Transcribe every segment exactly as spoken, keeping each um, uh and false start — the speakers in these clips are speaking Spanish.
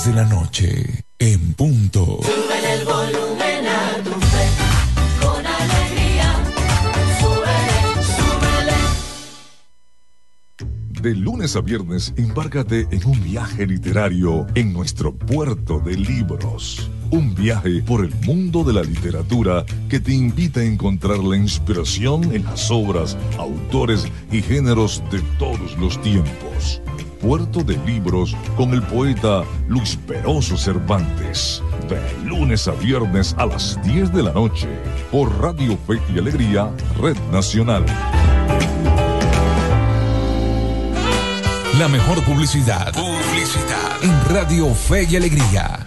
diez de la noche, en punto. Súbele el volumen a tu fe, con alegría. Súbele, súbele. De lunes a viernes, embárcate en un viaje literario en nuestro puerto de libros. Un viaje por el mundo de la literatura que te invita a encontrar la inspiración en las obras, autores y géneros de todos los tiempos. Puerto de Libros con el poeta Luis Peroso Cervantes. De lunes a viernes a las diez de la noche. Por Radio Fe y Alegría, Red Nacional. La mejor publicidad. Publicidad. En Radio Fe y Alegría.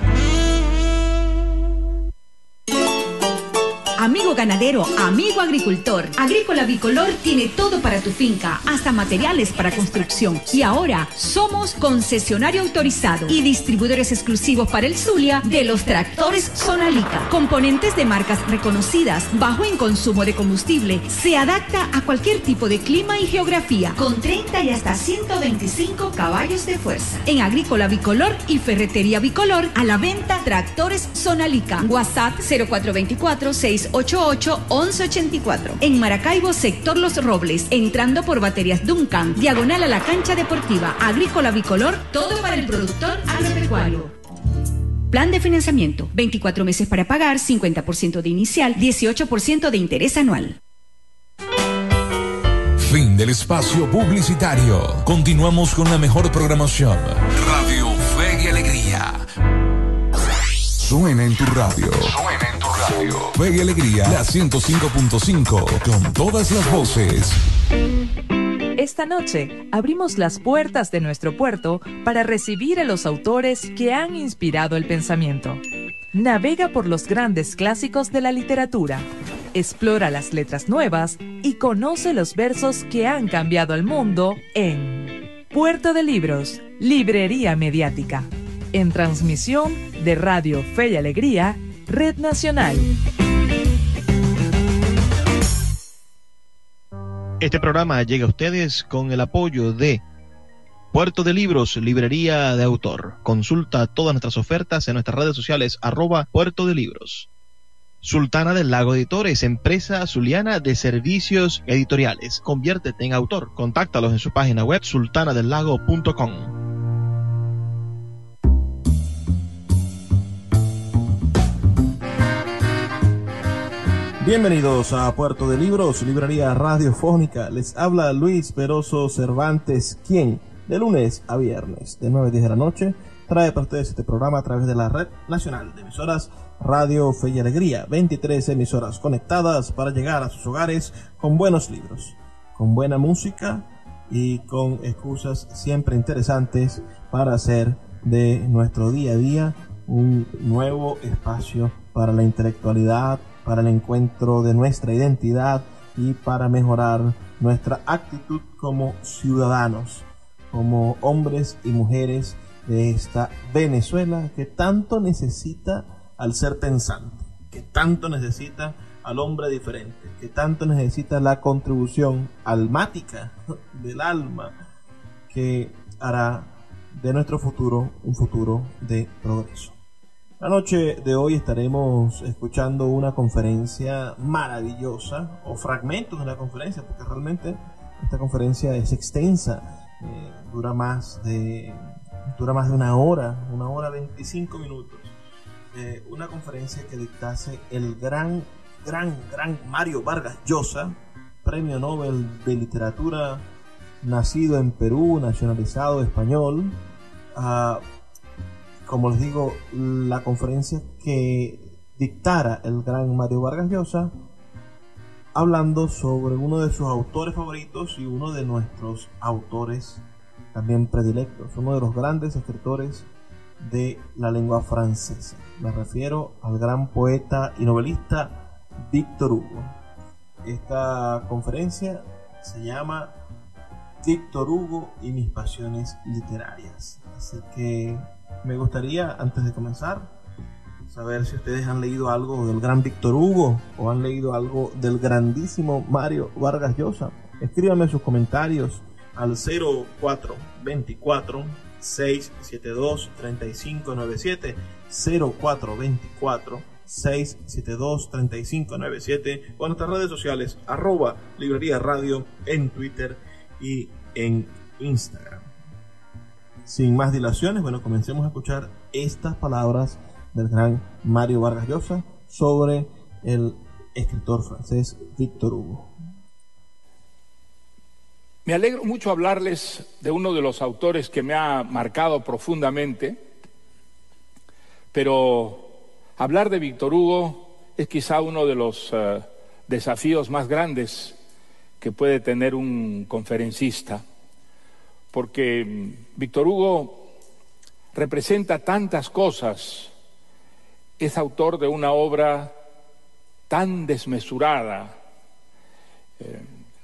Amigo ganadero, amigo agricultor, Agrícola Bicolor tiene todo para tu finca, hasta materiales para construcción. Y ahora somos concesionario autorizado y distribuidores exclusivos para el Zulia de los tractores Sonalica. Componentes de marcas reconocidas, bajo en consumo de combustible, se adapta a cualquier tipo de clima y geografía, con treinta y hasta ciento veinticinco caballos de fuerza. En Agrícola Bicolor y Ferretería Bicolor, a la venta tractores Sonalica. WhatsApp cero cuatro dos cuatro, seis ocho ocho, once ochenta y cuatro. En Maracaibo, sector Los Robles, entrando por Baterías Duncan, diagonal a la cancha deportiva. Agrícola Bicolor, todo para el productor agropecuario. Plan de financiamiento, veinticuatro meses para pagar, cincuenta por ciento de inicial, dieciocho por ciento de interés anual. Fin del espacio publicitario. Continuamos con la mejor programación. Radio Fe y Alegría. Suena en tu radio. Suena en tu radio. Fe y Alegría, la ciento cinco punto cinco, con todas las voces. Esta noche abrimos las puertas de nuestro puerto para recibir a los autores que han inspirado el pensamiento. Navega por los grandes clásicos de la literatura, explora las letras nuevas y conoce los versos que han cambiado el mundo en Puerto de Libros, Librería Mediática. En transmisión de Radio Fe y Alegría, Red Nacional. Este programa llega a ustedes con el apoyo de Puerto de Libros, Librería de Autor. Consulta todas nuestras ofertas en nuestras redes sociales, arroba Puerto de Libros. Sultana del Lago Editores, empresa zuliana de servicios editoriales. Conviértete en autor. Contáctalos en su página web, sultana del lago punto com. Bienvenidos a Puerto de Libros, librería radiofónica. Les habla Luis Peroso Cervantes, quien de lunes a viernes de nueve a diez de la noche trae para ustedes este programa a través de la Red Nacional de Emisoras Radio Fe y Alegría. veintitrés emisoras conectadas para llegar a sus hogares con buenos libros, con buena música y con excusas siempre interesantes para hacer de nuestro día a día un nuevo espacio para la intelectualidad, para el encuentro de nuestra identidad y para mejorar nuestra actitud como ciudadanos, como hombres y mujeres de esta Venezuela que tanto necesita al ser pensante, que tanto necesita al hombre diferente, que tanto necesita la contribución almática del alma que hará de nuestro futuro un futuro de progreso. La noche de hoy estaremos escuchando una conferencia maravillosa, o fragmentos de la conferencia, porque realmente esta conferencia es extensa, eh, dura más de dura más de una hora, una hora veinticinco minutos. Eh, una conferencia que dictase el gran, gran, gran Mario Vargas Llosa, Premio Nobel de Literatura, nacido en Perú, nacionalizado español. Uh, como les digo, la conferencia que dictara el gran Mario Vargas Llosa, hablando sobre uno de sus autores favoritos y uno de nuestros autores también predilectos, uno de los grandes escritores de la lengua francesa. Me refiero al gran poeta y novelista Víctor Hugo. Esta conferencia se llama Víctor Hugo y mis pasiones literarias. Así que me gustaría, antes de comenzar, saber si ustedes han leído algo del gran Víctor Hugo o han leído algo del grandísimo Mario Vargas Llosa. Escríbanme sus comentarios al cero cuatro dos cuatro, seis siete dos, tres cinco nueve siete, cero cuatro dos cuatro, seis siete dos, tres cinco nueve siete, o en nuestras redes sociales, arroba Librería Radio en Twitter y en Instagram. Sin más dilaciones, bueno, comencemos a escuchar estas palabras del gran Mario Vargas Llosa sobre el escritor francés Víctor Hugo. Me alegro mucho hablarles de uno de los autores que me ha marcado profundamente, pero hablar de Víctor Hugo es quizá uno de los uh, desafíos más grandes que puede tener un conferencista, porque Víctor Hugo representa tantas cosas, es autor de una obra tan desmesurada, eh,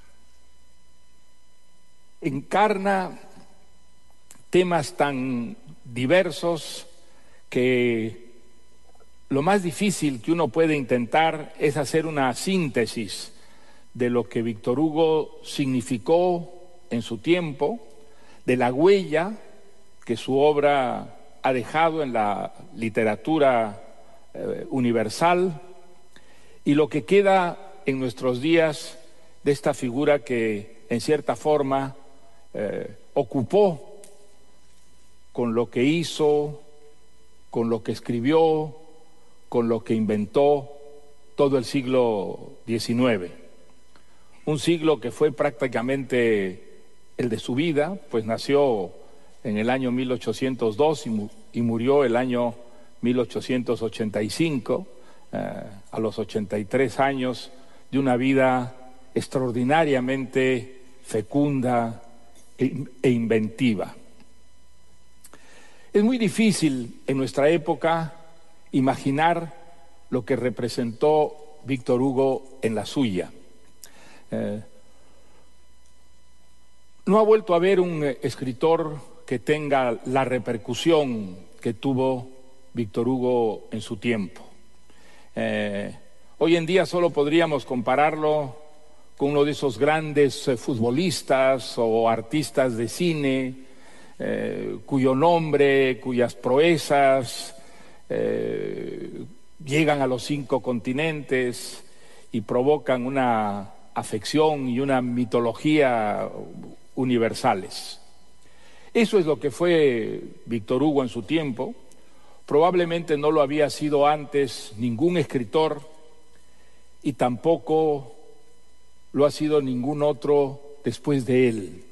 encarna temas tan diversos que lo más difícil que uno puede intentar es hacer una síntesis de lo que Víctor Hugo significó en su tiempo, de la huella que su obra ha dejado en la literatura eh, universal y lo que queda en nuestros días de esta figura que en cierta forma Eh, ocupó con lo que hizo, con lo que escribió, con lo que inventó todo el siglo diecinueve. Un siglo que fue prácticamente el de su vida, pues nació en el año mil ochocientos dos y, mu y murió el año mil ochocientos ochenta y cinco, eh, a los ochenta y tres años, de una vida extraordinariamente fecunda e inventiva. Es muy difícil en nuestra época imaginar lo que representó Víctor Hugo en la suya. Eh, no ha vuelto a haber un escritor que tenga la repercusión que tuvo Víctor Hugo en su tiempo. Eh, hoy en día solo podríamos compararlo con uno de esos grandes eh, futbolistas o artistas de cine, eh, cuyo nombre, cuyas proezas eh, llegan a los cinco continentes y provocan una afección y una mitología universales. Eso es lo que fue Víctor Hugo en su tiempo. Probablemente no lo había sido antes ningún escritor y tampoco lo ha sido ningún otro después de él.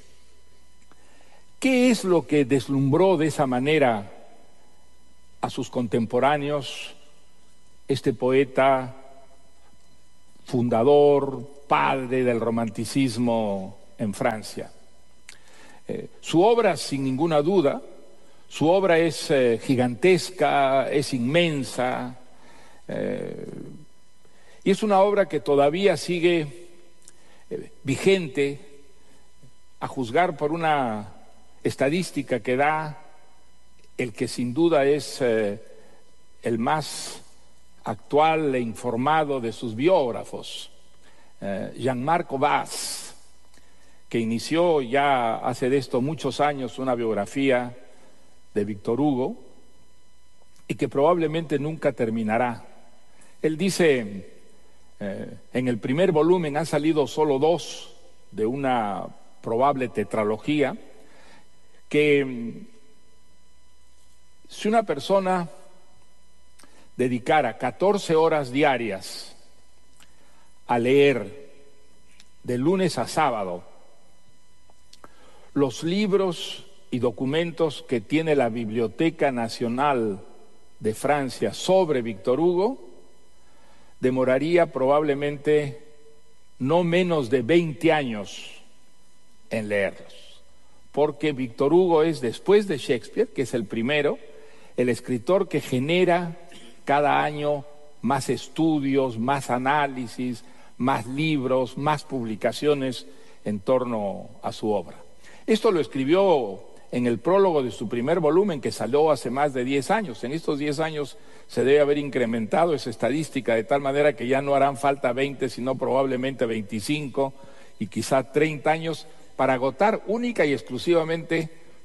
¿Qué es lo que deslumbró de esa manera a sus contemporáneos este poeta fundador, padre del romanticismo en Francia? Eh, su obra, sin ninguna duda, su obra es eh, gigantesca, es inmensa, eh, y es una obra que todavía sigue Eh, vigente, a juzgar por una estadística que da el que sin duda es eh, el más actual e informado de sus biógrafos, eh, Jean-Marc Aubas, que inició ya hace de esto muchos años una biografía de Víctor Hugo y que probablemente nunca terminará. Él dice, Eh, en el primer volumen han salido solo dos de una probable tetralogía, que si una persona dedicara catorce horas diarias a leer de lunes a sábado los libros y documentos que tiene la Biblioteca Nacional de Francia sobre Víctor Hugo, demoraría probablemente no menos de veinte años en leerlos, porque Víctor Hugo es, después de Shakespeare, que es el primero, el escritor que genera cada año más estudios, más análisis, más libros, más publicaciones en torno a su obra. Esto lo escribió en el prólogo de su primer volumen, que salió hace más de diez años. En estos diez años se debe haber incrementado esa estadística de tal manera que ya no harán falta veinte, sino probablemente veinticinco y quizá treinta años para agotar única y exclusivamente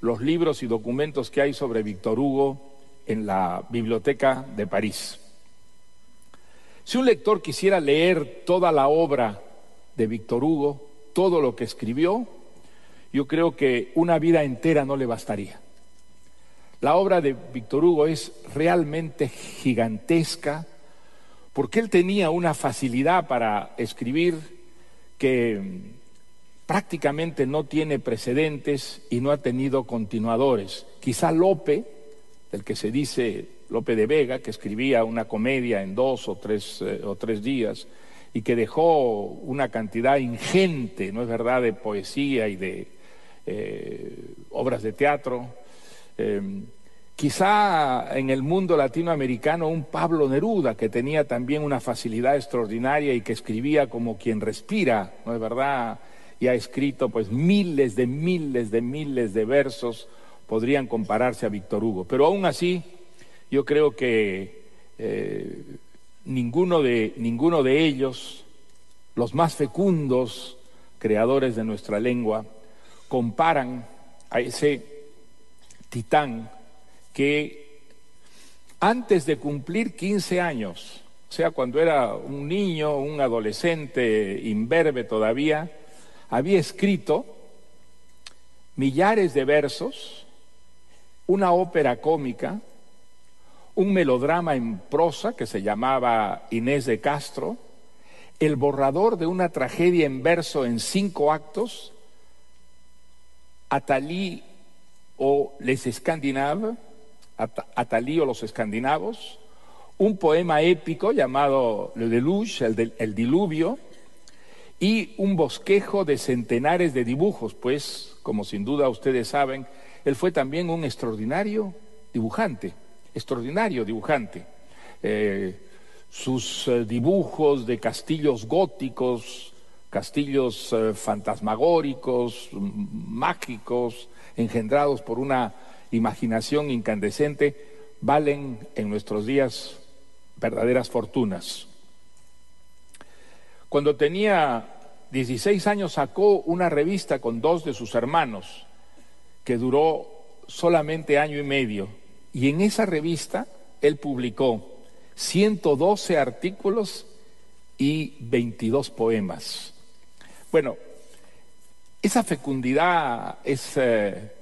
los libros y documentos que hay sobre Víctor Hugo en la Biblioteca de París. Si un lector quisiera leer toda la obra de Víctor Hugo, todo lo que escribió, yo creo que una vida entera no le bastaría. La obra de Víctor Hugo es realmente gigantesca, porque él tenía una facilidad para escribir que prácticamente no tiene precedentes y no ha tenido continuadores. Quizá Lope, del que se dice Lope de Vega, que escribía una comedia en dos o tres, eh, o tres días y que dejó una cantidad ingente, ¿no es verdad?, de poesía y de eh, obras de teatro. Eh, quizá en el mundo latinoamericano un Pablo Neruda, que tenía también una facilidad extraordinaria y que escribía como quien respira, ¿no es verdad?, y ha escrito pues miles de miles de miles de versos, podrían compararse a Víctor Hugo. Pero aún así, yo creo que eh, ninguno de, ninguno de ellos, los más fecundos creadores de nuestra lengua, comparan a ese titán que antes de cumplir quince años, o sea, cuando era un niño, un adolescente imberbe todavía, había escrito millares de versos, una ópera cómica, un melodrama en prosa que se llamaba Inés de Castro, el borrador de una tragedia en verso en cinco actos, Athalie o les Scandinaves, Athalie o los escandinavos, un poema épico llamado Le Deluge, el, del, el diluvio, y un bosquejo de centenares de dibujos, pues, como sin duda ustedes saben, él fue también un extraordinario dibujante, extraordinario dibujante. Eh, sus eh, dibujos de castillos góticos, castillos eh, fantasmagóricos, mágicos, engendrados por una imaginación incandescente, valen en nuestros días verdaderas fortunas. Cuando tenía dieciséis años sacó una revista con dos de sus hermanos, que duró solamente año y medio, y en esa revista él publicó ciento doce artículos y veintidós poemas. Bueno, esa fecundidad es eh,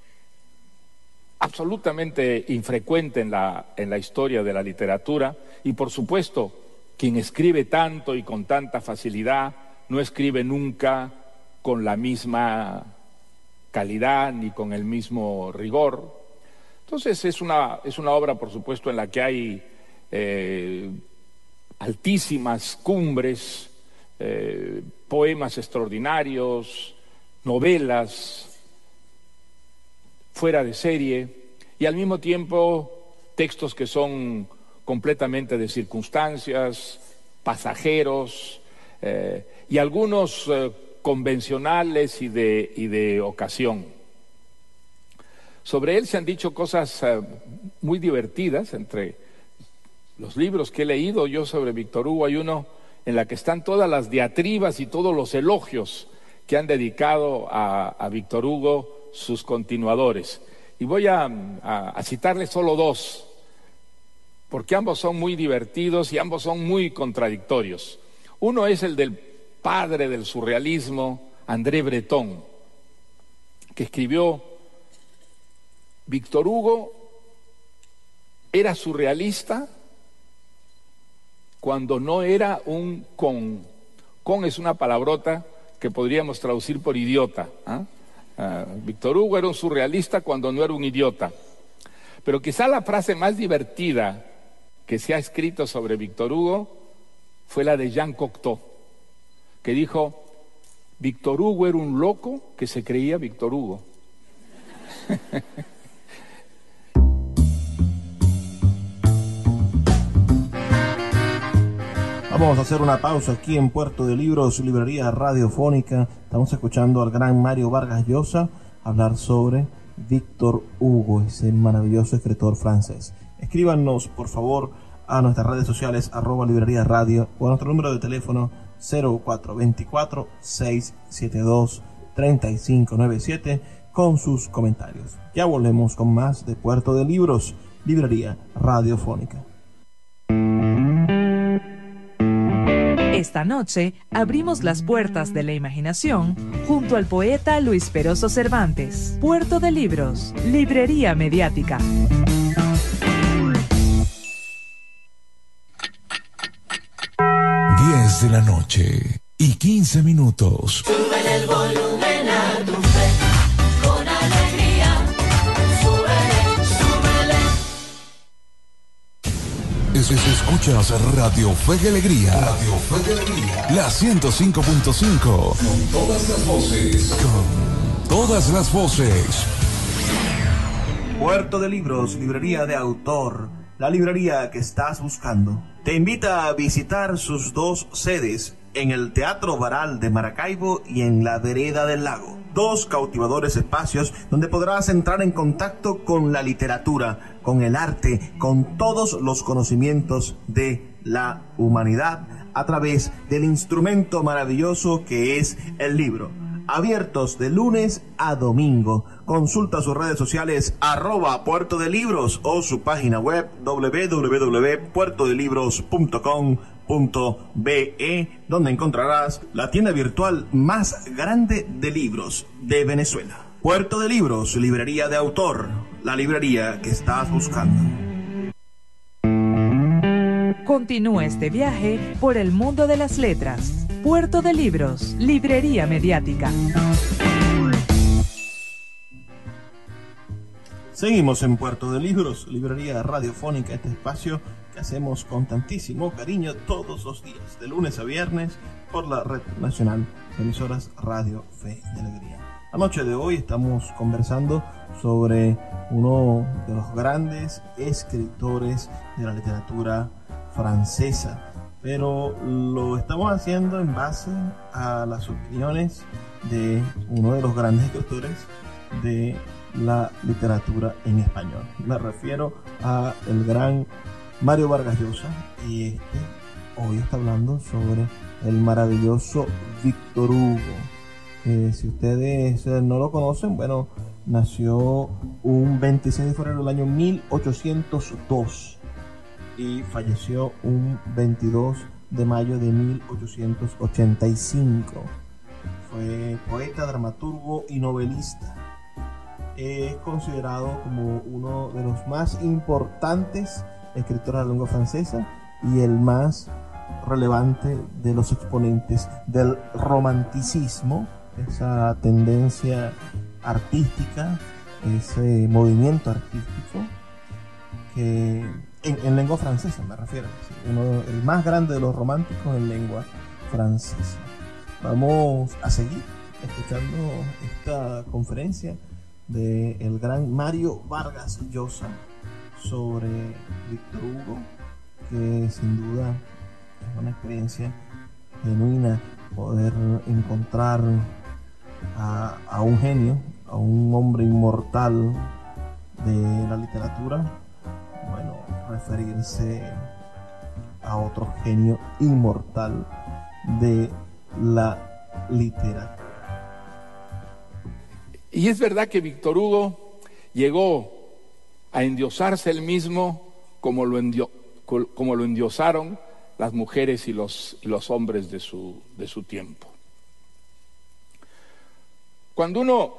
absolutamente infrecuente en la, en la historia de la literatura, y por supuesto, quien escribe tanto y con tanta facilidad no escribe nunca con la misma calidad ni con el mismo rigor. Entonces es una, es una obra, por supuesto, en la que hay eh, altísimas cumbres, eh, poemas extraordinarios, novelas fuera de serie, y al mismo tiempo textos que son completamente de circunstancias, pasajeros, eh, y algunos eh, convencionales y de, y de ocasión. Sobre él se han dicho cosas eh, muy divertidas. Entre los libros que he leído yo sobre Víctor Hugo hay uno en la que están todas las diatribas y todos los elogios que han dedicado a, a Víctor Hugo sus continuadores. Y voy a, a, a citarles solo dos, porque ambos son muy divertidos y ambos son muy contradictorios. Uno es el del padre del surrealismo, André Breton, que escribió: Víctor Hugo era surrealista cuando no era un con. Con es una palabrota que podríamos traducir por idiota. ¿eh? Uh, Víctor Hugo era un surrealista cuando no era un idiota. Pero quizá la frase más divertida que se ha escrito sobre Víctor Hugo fue la de Jean Cocteau, que dijo: Víctor Hugo era un loco que se creía Víctor Hugo. Vamos a hacer una pausa aquí en Puerto de Libros, librería radiofónica. Estamos escuchando al gran Mario Vargas Llosa hablar sobre Víctor Hugo, ese maravilloso escritor francés. Escríbanos, por favor, a nuestras redes sociales, arroba librería radio, o a nuestro número de teléfono cero cuatro dos cuatro, seis siete dos, tres cinco nueve siete, con sus comentarios. Ya volvemos con más de Puerto de Libros, librería radiofónica. Esta noche abrimos las puertas de la imaginación junto al poeta Luis Peroso Cervantes. Puerto de Libros, librería mediática. diez de la noche y quince minutos. Súbele el volumen a tu fe, con alegría. Súbele, súbele. Es, es- escuchas Radio Fe y Alegría. Radio Fe y Alegría. La ciento cinco punto cinco. Con todas las voces. Con todas las voces. Puerto de Libros, librería de autor, la librería que estás buscando. Te invita a visitar sus dos sedes, en el Teatro Baral de Maracaibo y en la Vereda del Lago. Dos cautivadores espacios donde podrás entrar en contacto con la literatura, con el arte, con todos los conocimientos de la humanidad a través del instrumento maravilloso que es el libro. Abiertos de lunes a domingo. Consulta sus redes sociales arroba Puerto de Libros o su página web doble u doble u doble u punto puerto de libros punto com punto be, donde encontrarás la tienda virtual más grande de libros de Venezuela. Puerto de Libros, librería de autor, la librería que estás buscando. Continúa este viaje por el mundo de las letras. Puerto de Libros, librería mediática. Seguimos en Puerto de Libros, librería radiofónica, este espacio que hacemos con tantísimo cariño todos los días, de lunes a viernes, por la Red Nacional de Emisoras Radio Fe y Alegría. La noche de hoy estamos conversando sobre uno de los grandes escritores de la literatura francesa, pero lo estamos haciendo en base a las opiniones de uno de los grandes escritores de la literatura en español. Me refiero a el gran Mario Vargas Llosa, y este hoy está hablando sobre el maravilloso Víctor Hugo. Eh, si ustedes eh, no lo conocen, bueno, nació un veintiséis de febrero del año mil ochocientos dos y falleció un veintidós de mayo de mil ochocientos ochenta y cinco. Fue poeta, dramaturgo y novelista. Es considerado como uno de los más importantes escritores de la lengua francesa y el más relevante de los exponentes del romanticismo, esa tendencia artística, ese movimiento artístico que en, en lengua francesa me refiero, uno, el más grande de los románticos en lengua francesa. Vamos a seguir escuchando esta conferencia de el gran Mario Vargas Llosa sobre Víctor Hugo, que sin duda es una experiencia genuina poder encontrar a, a un genio, a un hombre inmortal de la literatura, bueno, referirse a otro genio inmortal de la literatura. Y es verdad que Víctor Hugo llegó a endiosarse él mismo como lo, endio, como lo endiosaron las mujeres y los, y los hombres de su, de su tiempo. Cuando uno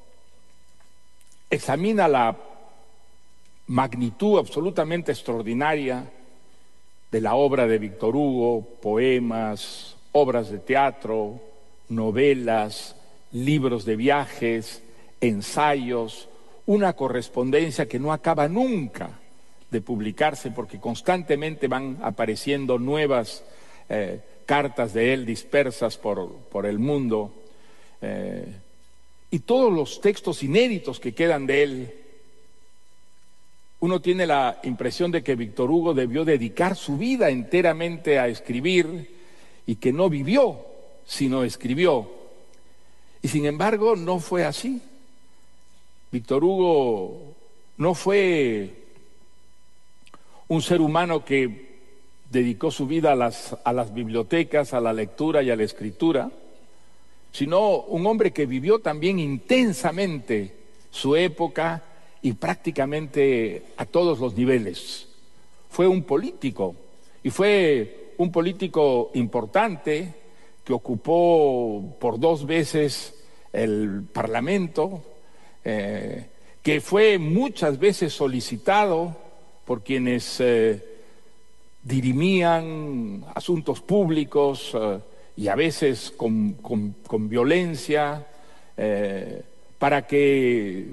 examina la magnitud absolutamente extraordinaria de la obra de Víctor Hugo, poemas, obras de teatro, novelas, libros de viajes, ensayos, una correspondencia que no acaba nunca de publicarse porque constantemente van apareciendo nuevas eh, cartas de él dispersas por, por el mundo, eh, y todos los textos inéditos que quedan de él. Uno tiene la impresión de que Víctor Hugo debió dedicar su vida enteramente a escribir y que no vivió, sino escribió. Y sin embargo no fue así. Víctor Hugo no fue un ser humano que dedicó su vida a las, a las bibliotecas, a la lectura y a la escritura, sino un hombre que vivió también intensamente su época y prácticamente a todos los niveles. Fue un político, y fue un político importante que ocupó por dos veces el Parlamento, eh, que fue muchas veces solicitado por quienes eh, dirimían asuntos públicos eh, y a veces con, con, con violencia, eh, para que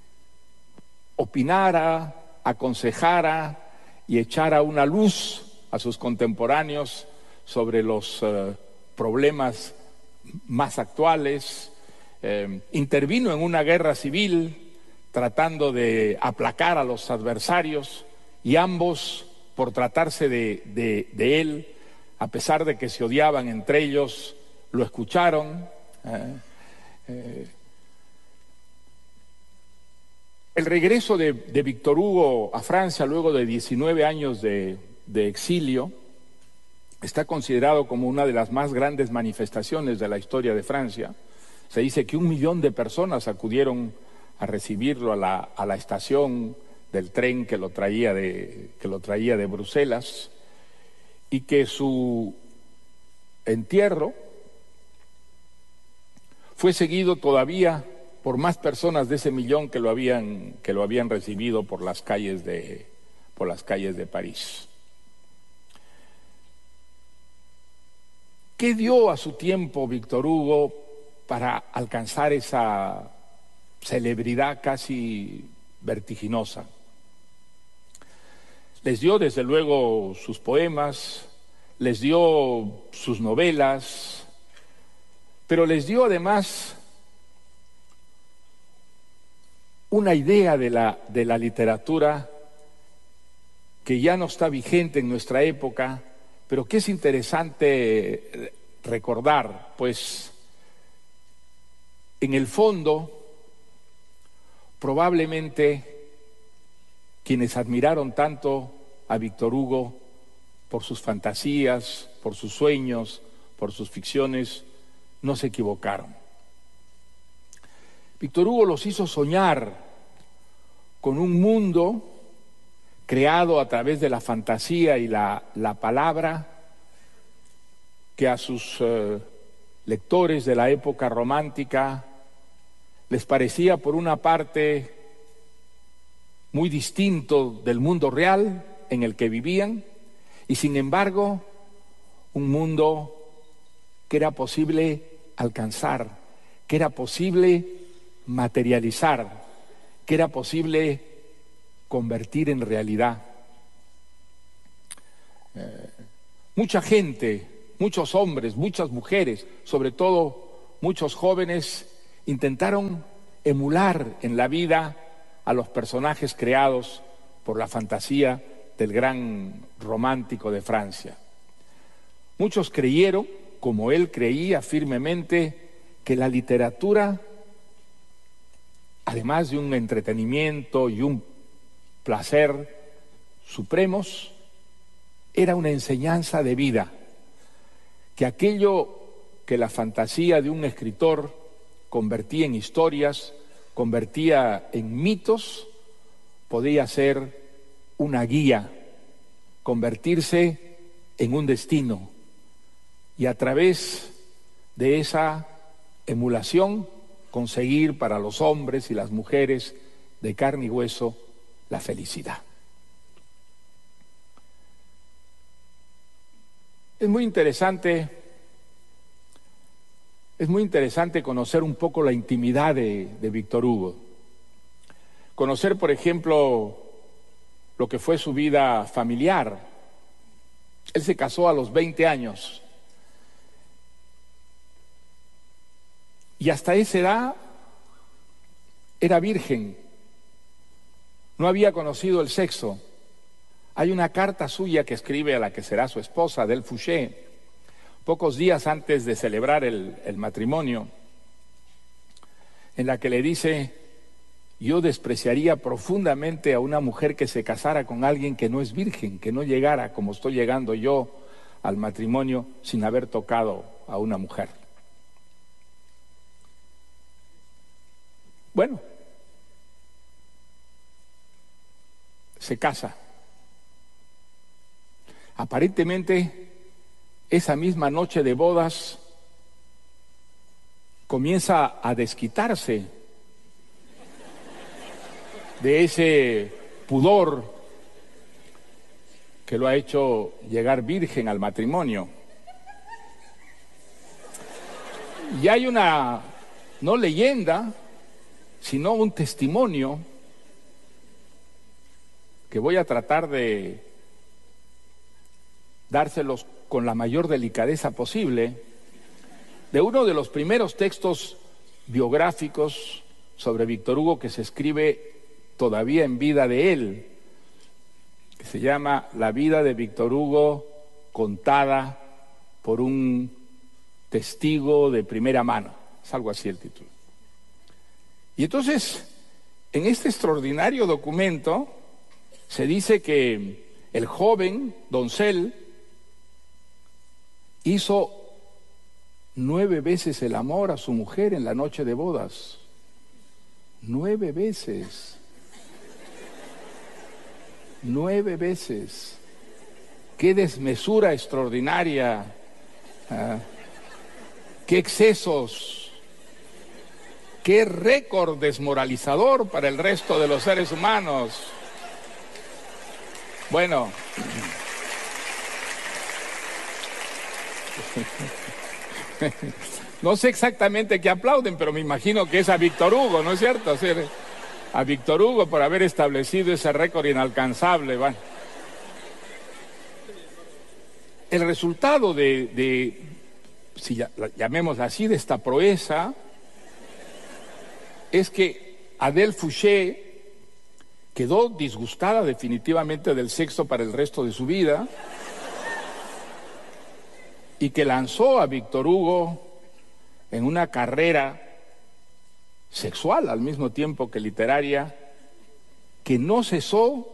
opinara, aconsejara y echara una luz a sus contemporáneos sobre los eh, problemas más actuales. Eh, intervino en una guerra civil tratando de aplacar a los adversarios, y ambos, por tratarse de, de, de él, a pesar de que se odiaban entre ellos, lo escucharon. Eh, eh, el regreso de, de Víctor Hugo a Francia luego de diecinueve años de, de exilio está considerado como una de las más grandes manifestaciones de la historia de Francia. Se dice que un millón de personas acudieron a recibirlo a la, a la estación del tren que lo traía de, que lo traía de Bruselas, y que su entierro fue seguido todavía por más personas de ese millón que lo habían, que lo habían recibido por las calles de, por las calles de París. ¿Qué dio a su tiempo Víctor Hugo para alcanzar esa celebridad casi vertiginosa? Les dio desde luego sus poemas, les dio sus novelas, pero les dio además una idea de la, de la literatura que ya no está vigente en nuestra época, pero que es interesante recordar, pues en el fondo probablemente quienes admiraron tanto a Víctor Hugo por sus fantasías, por sus sueños, por sus ficciones, no se equivocaron. Víctor Hugo los hizo soñar con un mundo creado a través de la fantasía y la, la palabra, que a sus eh, lectores de la época romántica les parecía por una parte muy distinto del mundo real en el que vivían, y sin embargo un mundo que era posible alcanzar, que era posible materializar, que era posible convertir en realidad. Eh, mucha gente, muchos hombres, muchas mujeres, sobre todo muchos jóvenes, intentaron emular en la vida a los personajes creados por la fantasía del gran romántico de Francia. Muchos creyeron, como él creía firmemente, que la literatura, además de un entretenimiento y un placer supremos, era una enseñanza de vida, que aquello que la fantasía de un escritor convertía en historias, convertía en mitos, podía ser una guía, convertirse en un destino, y a través de esa emulación conseguir para los hombres y las mujeres de carne y hueso la felicidad. Es muy interesante, es muy interesante conocer un poco la intimidad de, de Víctor Hugo. Conocer, por ejemplo, lo que fue su vida familiar. Él se casó a los veinte años. Y hasta esa edad era virgen. No había conocido el sexo. Hay una carta suya que escribe a la que será su esposa, Adèle Fouché, pocos días antes de celebrar el, el matrimonio, en la que le dice: yo despreciaría profundamente a una mujer que se casara con alguien que no es virgen, que no llegara como estoy llegando yo al matrimonio sin haber tocado a una mujer. Bueno, se casa. Aparentemente, esa misma noche de bodas comienza a desquitarse de ese pudor que lo ha hecho llegar virgen al matrimonio. Y hay una, no leyenda, sino un testimonio que voy a tratar de dárselos con la mayor delicadeza posible, de uno de los primeros textos biográficos sobre Víctor Hugo que se escribe todavía en vida de él, que se llama La vida de Víctor Hugo contada por un testigo de primera mano. Es algo así el título. Y entonces, en este extraordinario documento se dice que el joven doncel hizo nueve veces el amor a su mujer en la noche de bodas. Nueve veces. Nueve veces. Qué desmesura extraordinaria. Ah, qué excesos. Qué récord desmoralizador para el resto de los seres humanos. Bueno. No sé exactamente qué aplauden, pero me imagino que es a Víctor Hugo, ¿no es cierto? Sí, a Víctor Hugo por haber establecido ese récord inalcanzable. Bueno. El resultado de, de si ya, llamémosla así, de esta proeza, es que Adele Fouché quedó disgustada definitivamente del sexo para el resto de su vida y que lanzó a Víctor Hugo en una carrera sexual al mismo tiempo que literaria que no cesó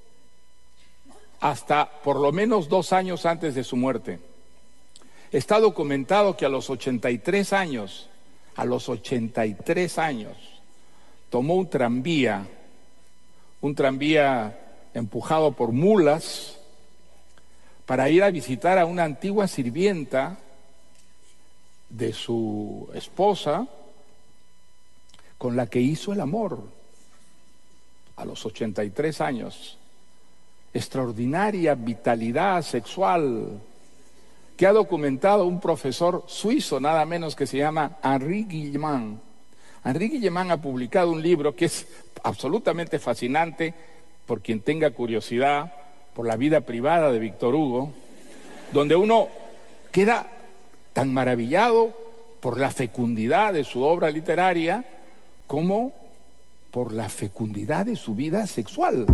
hasta por lo menos dos años antes de su muerte. Está documentado que a los ochenta y tres años, a los ochenta y tres años, tomó un tranvía, un tranvía empujado por mulas, para ir a visitar a una antigua sirvienta de su esposa, con la que hizo el amor a los ochenta y tres años. Extraordinaria vitalidad sexual que ha documentado un profesor suizo, nada menos, que se llama Henri Guillemant. Henri Guillemant ha publicado un libro que es absolutamente fascinante por quien tenga curiosidad por la vida privada de Víctor Hugo, donde uno queda tan maravillado por la fecundidad de su obra literaria como por la fecundidad de su vida sexual.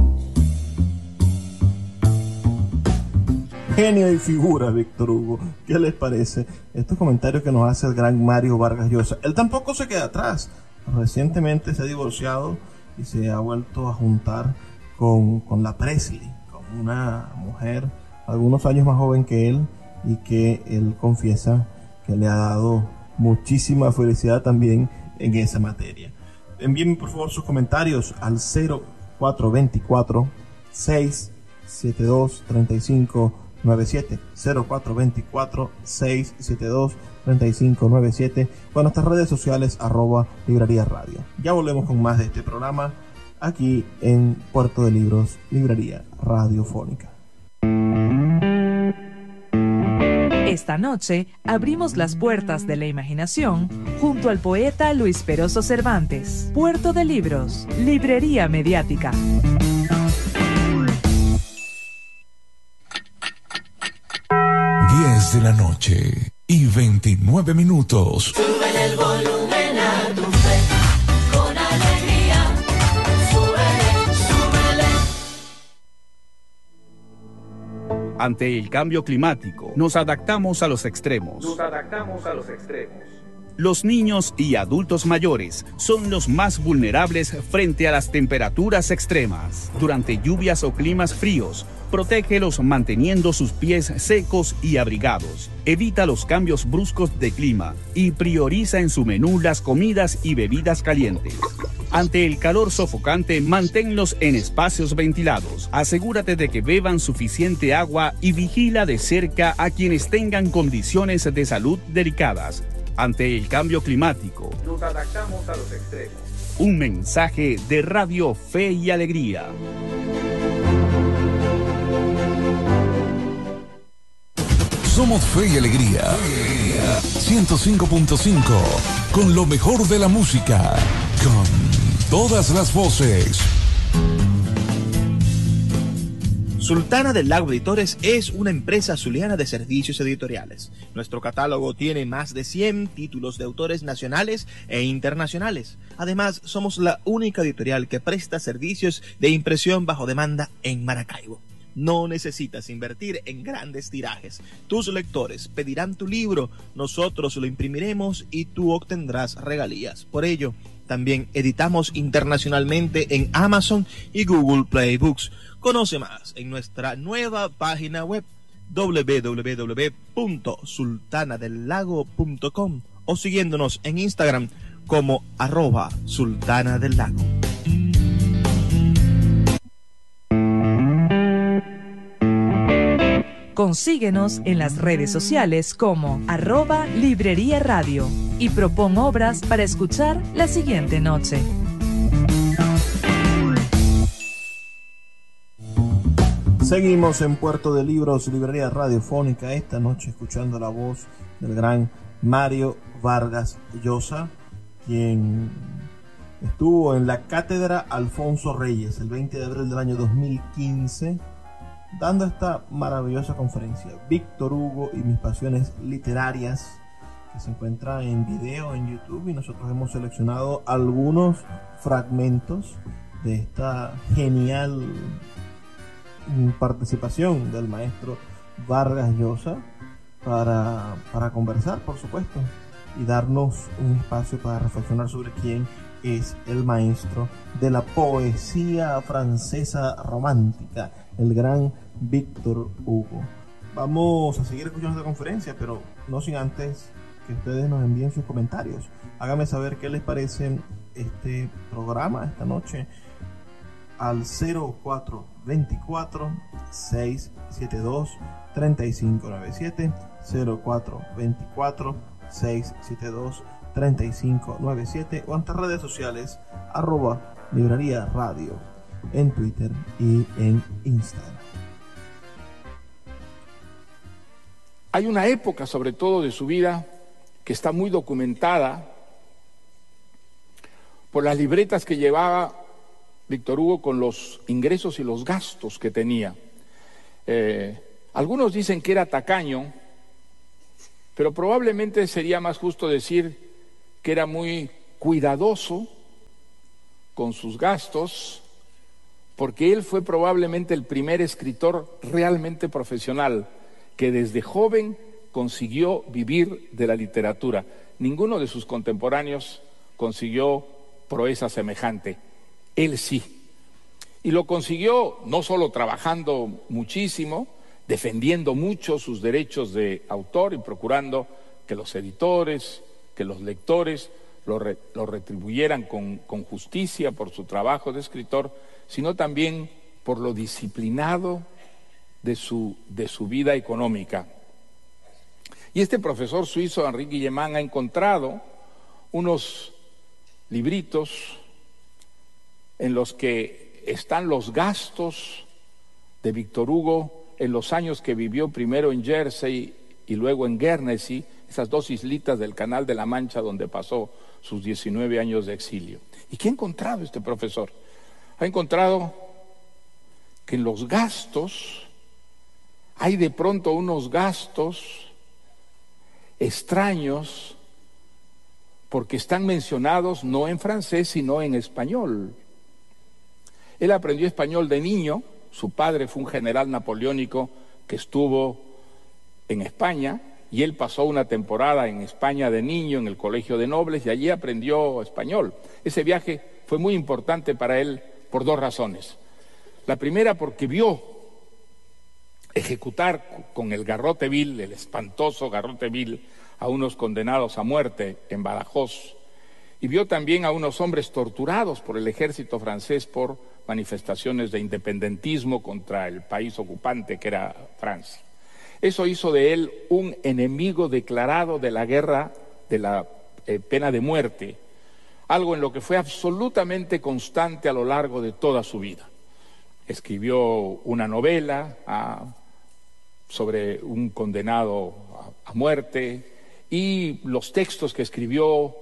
Genio y figura, Víctor Hugo. ¿Qué les parece estos comentarios que nos hace el gran Mario Vargas Llosa? Él tampoco se queda atrás. Recientemente se ha divorciado y se ha vuelto a juntar con, con la Presley, con una mujer algunos años más joven que él y que él confiesa que le ha dado muchísima felicidad también en esa materia. Envíenme por favor sus comentarios al cero cuatro dos cuatro, seis siete dos, tres cinco nueve siete, cero cuatro dos cuatro, seis siete dos, tres cinco nueve siete, con nuestras redes sociales arroba Librería Radio. Ya volvemos con más de este programa aquí en Puerto de Libros, Librería Radiofónica. Esta noche abrimos las puertas de la imaginación junto al poeta Luis Peroso Cervantes. Puerto de Libros, Librería Mediática. diez de la noche y veintinueve minutos. Sube el volumen a tu fe, con alegría, súbele, súbele. Ante el cambio climático, nos adaptamos a los extremos. Nos adaptamos a los extremos. Los niños y adultos mayores son los más vulnerables frente a las temperaturas extremas. Durante lluvias o climas fríos, protégelos manteniendo sus pies secos y abrigados. Evita los cambios bruscos de clima y prioriza en su menú las comidas y bebidas calientes. Ante el calor sofocante, manténlos en espacios ventilados. Asegúrate de que beban suficiente agua y vigila de cerca a quienes tengan condiciones de salud delicadas. Ante el cambio climático, nos adaptamos a los extremos. Un mensaje de Radio Fe y Alegría. Somos Fe y Alegría. ciento cinco punto cinco. Con lo mejor de la música. Con todas las voces. Sultana del Lago Editores es una empresa zuliana de servicios editoriales. Nuestro catálogo tiene más de cien títulos de autores nacionales e internacionales. Además, somos la única editorial que presta servicios de impresión bajo demanda en Maracaibo. No necesitas invertir en grandes tirajes. Tus lectores pedirán tu libro, nosotros lo imprimiremos y tú obtendrás regalías. Por ello, también editamos internacionalmente en Amazon y Google Play Books. Conoce más en nuestra nueva página web doble u doble u doble u punto sultana del lago punto com o siguiéndonos en Instagram como arroba sultana del lago. Consíguenos en las redes sociales como arroba librería radio y propon obras para escuchar la siguiente noche. Seguimos en Puerto de Libros, librería radiofónica, esta noche escuchando la voz del gran Mario Vargas Llosa, quien estuvo en la Cátedra Alfonso Reyes el veinte de abril del año dos mil quince, dando esta maravillosa conferencia, Víctor Hugo y mis pasiones literarias, que se encuentra en video en YouTube, y nosotros hemos seleccionado algunos fragmentos de esta genial participación del maestro Vargas Llosa para, para conversar, por supuesto, y darnos un espacio para reflexionar sobre quién es el maestro de la poesía francesa romántica, el gran Víctor Hugo. Vamos a seguir escuchando esta conferencia, pero no sin antes que ustedes nos envíen sus comentarios. Háganme saber qué les parece este programa esta noche al cero cuatro veinticuatro, seiscientos setenta y dos, treinta y cinco noventa y siete, cero cuatro veinticuatro, seiscientos setenta y dos, treinta y cinco noventa y siete, o ante redes sociales arroba librería radio en Twitter y en Instagram. Hay una época, sobre todo de su vida, que está muy documentada por las libretas que llevaba Víctor Hugo con los ingresos y los gastos que tenía. Eh, algunos dicen que era tacaño, pero probablemente sería más justo decir que era muy cuidadoso con sus gastos, porque él fue probablemente el primer escritor realmente profesional que desde joven consiguió vivir de la literatura. Ninguno de sus contemporáneos consiguió proeza semejante. Él sí. Y lo consiguió no solo trabajando muchísimo, defendiendo mucho sus derechos de autor y procurando que los editores, que los lectores lo, re, lo retribuyeran con, con justicia por su trabajo de escritor, sino también por lo disciplinado de su, de su vida económica. Y este profesor suizo, Henri Guillemán, ha encontrado unos libritos en los que están los gastos de Víctor Hugo en los años que vivió primero en Jersey y luego en Guernsey, esas dos islitas del Canal de la Mancha donde pasó sus diecinueve años de exilio. ¿Y qué ha encontrado este profesor? Ha encontrado que en los gastos hay de pronto unos gastos extraños porque están mencionados no en francés sino en español. Él aprendió español de niño, su padre fue un general napoleónico que estuvo en España y él pasó una temporada en España de niño en el Colegio de Nobles y allí aprendió español. Ese viaje fue muy importante para él por dos razones. La primera, porque vio ejecutar con el garrote vil, el espantoso garrote vil, a unos condenados a muerte en Badajoz, y vio también a unos hombres torturados por el ejército francés por manifestaciones de independentismo contra el país ocupante que era Francia. Eso hizo de él un enemigo declarado de la guerra de la eh, pena de muerte, algo en lo que fue absolutamente constante a lo largo de toda su vida. Escribió una novela a, sobre un condenado a, a muerte, y los textos que escribió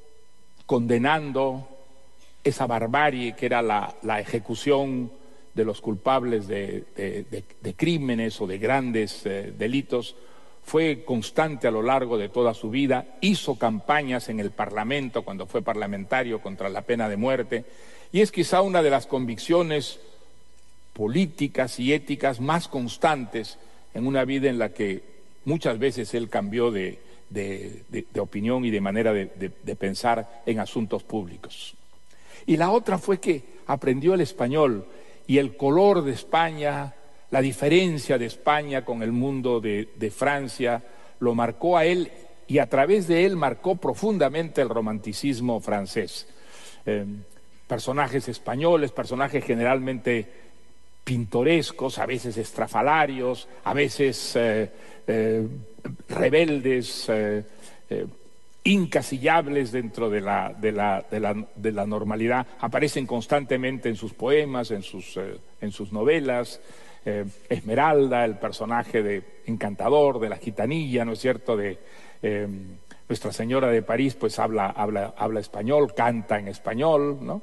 condenando esa barbarie que era la, la ejecución de los culpables de, de, de, de crímenes o de grandes eh, delitos, fue constante a lo largo de toda su vida. Hizo campañas en el Parlamento cuando fue parlamentario contra la pena de muerte, y es quizá una de las convicciones políticas y éticas más constantes en una vida en la que muchas veces él cambió de, de, de, de opinión y de manera de, de, de pensar en asuntos públicos. Y la otra fue que aprendió el español y el color de España, la diferencia de España con el mundo de, de Francia, lo marcó a él, y a través de él marcó profundamente el romanticismo francés. Eh, personajes españoles, personajes generalmente pintorescos, a veces estrafalarios, a veces eh, eh, rebeldes, eh, eh, incasillables dentro de la, de, la, de, la, de la normalidad, aparecen constantemente en sus poemas, en sus, eh, en sus novelas. Eh, Esmeralda, el personaje de encantador de la gitanilla, ¿no es cierto?, de eh, Nuestra Señora de París, pues habla, habla, habla español, canta en español, ¿no?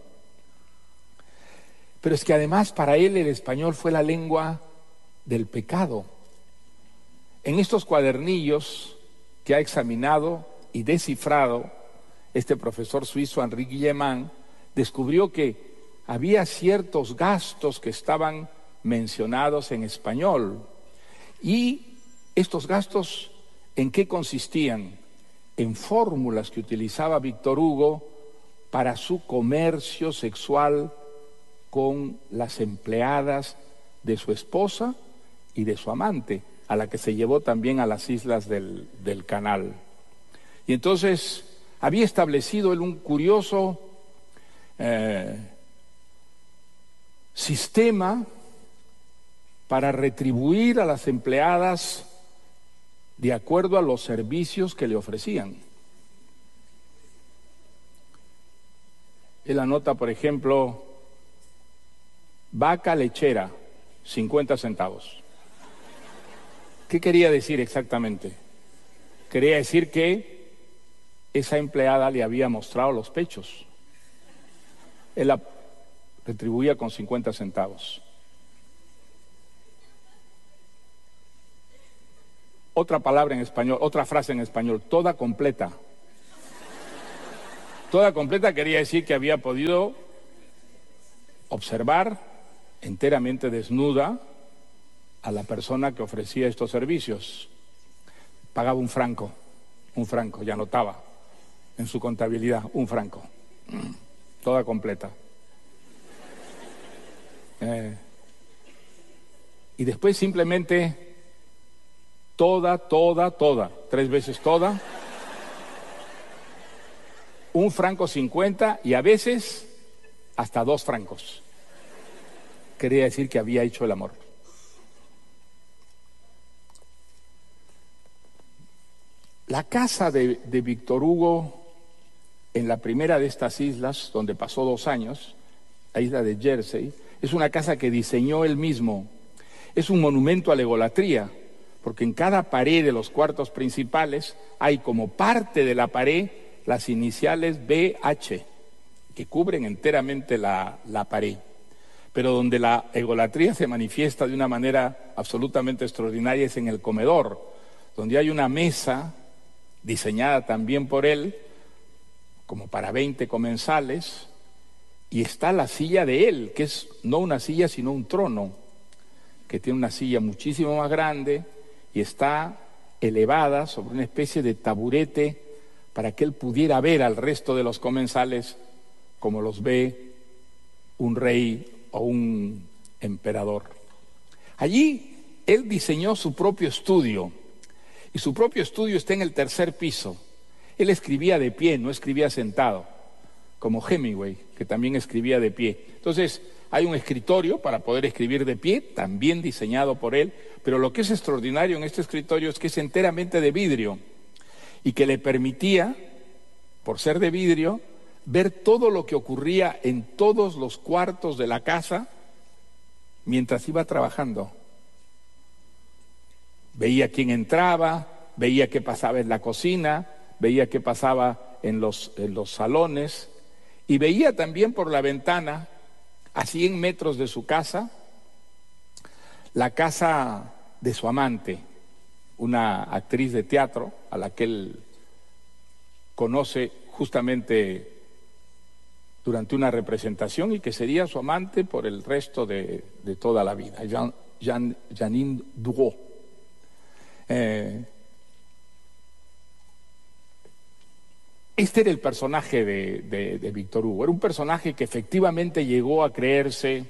Pero es que además para él el español fue la lengua del pecado. En estos cuadernillos que ha examinado y descifrado este profesor suizo Henri Guillemán, descubrió que había ciertos gastos que estaban mencionados en español. ¿Y estos gastos en qué consistían? En fórmulas que utilizaba Víctor Hugo para su comercio sexual con las empleadas de su esposa y de su amante, a la que se llevó también a las islas del, del Canal. Y entonces había establecido él un curioso eh, sistema para retribuir a las empleadas de acuerdo a los servicios que le ofrecían. Él anota, por ejemplo, vaca lechera, cincuenta centavos. ¿Qué quería decir exactamente? Quería decir que esa empleada le había mostrado los pechos. Él la retribuía con cincuenta centavos. Otra palabra en español, otra frase en español, toda completa. Toda completa quería decir que había podido observar enteramente desnuda a la persona que ofrecía estos servicios. Pagaba un franco, un franco, ya anotaba en su contabilidad, un franco, toda completa. Eh, y después simplemente toda, toda, toda, tres veces toda, un franco cincuenta y a veces hasta dos francos. Quería decir que había hecho el amor. La casa de, de Víctor Hugo en la primera de estas islas, donde pasó dos años, la isla de Jersey, es una casa que diseñó él mismo. Es un monumento a la egolatría, porque en cada pared de los cuartos principales hay como parte de la pared las iniciales B H, que cubren enteramente la, la pared. Pero donde la egolatría se manifiesta de una manera absolutamente extraordinaria es en el comedor, donde hay una mesa diseñada también por él, como para veinte comensales, y está la silla de él, que es no una silla sino un trono, que tiene una silla muchísimo más grande, y está elevada sobre una especie de taburete para que él pudiera ver al resto de los comensales como los ve un rey o un emperador. Allí él diseñó su propio estudio, y su propio estudio está en el tercer piso. Él escribía de pie, no escribía sentado, como Hemingway, que también escribía de pie. Entonces, hay un escritorio para poder escribir de pie, también diseñado por él, pero lo que es extraordinario en este escritorio es que es enteramente de vidrio y que le permitía, por ser de vidrio, ver todo lo que ocurría en todos los cuartos de la casa mientras iba trabajando. Veía quién entraba, veía qué pasaba en la cocina, veía qué pasaba en los, en los salones, y veía también por la ventana, a cien metros de su casa, la casa de su amante, una actriz de teatro a la que él conoce justamente durante una representación y que sería su amante por el resto de, de toda la vida, Jean, Jean, Janine Drouot. Eh, Este era el personaje de, de, de Víctor Hugo. Era un personaje que efectivamente llegó a creerse,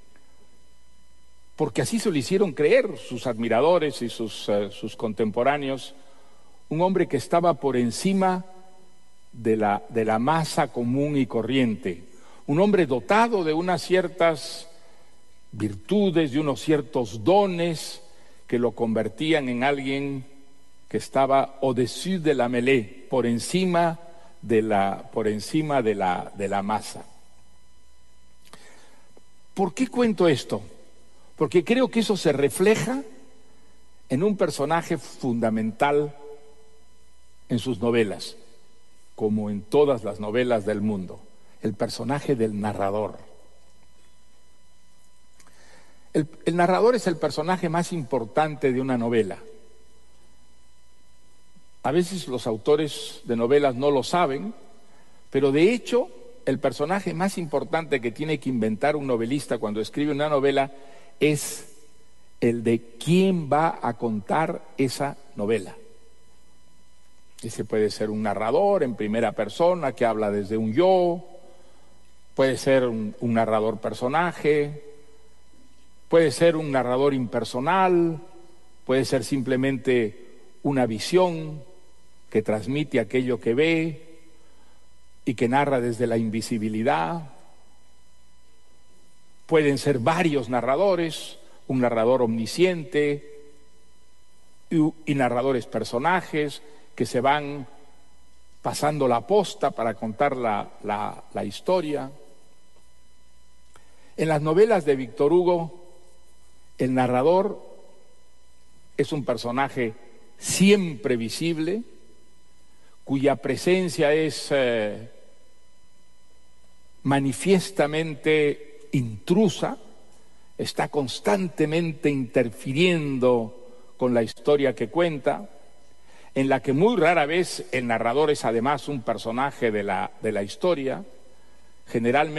porque así se lo hicieron creer sus admiradores y sus, uh, sus contemporáneos, un hombre que estaba por encima de la, de la masa común y corriente, un hombre dotado de unas ciertas virtudes, de unos ciertos dones que lo convertían en alguien que estaba au-dessus de la mêlée, por encima de la, por encima de la, de la masa. ¿Por qué cuento esto? Porque creo que eso se refleja en un personaje fundamental en sus novelas, como en todas las novelas del mundo, el personaje del narrador. El, el narrador es el personaje más importante de una novela. A veces los autores de novelas no lo saben, pero de hecho el personaje más importante que tiene que inventar un novelista cuando escribe una novela es el de quién va a contar esa novela. Ese puede ser un narrador en primera persona que habla desde un yo, puede ser un, un narrador personaje, puede ser un narrador impersonal, puede ser simplemente una visión que transmite aquello que ve y que narra desde la invisibilidad. Pueden ser varios narradores, un narrador omnisciente y, y narradores personajes que se van pasando la posta para contar la, la, la historia. En las novelas de Víctor Hugo, el narrador es un personaje siempre visible, cuya presencia es eh, manifiestamente intrusa, está constantemente interfiriendo con la historia que cuenta, en la que muy rara vez el narrador es además un personaje de la, de la historia, generalmente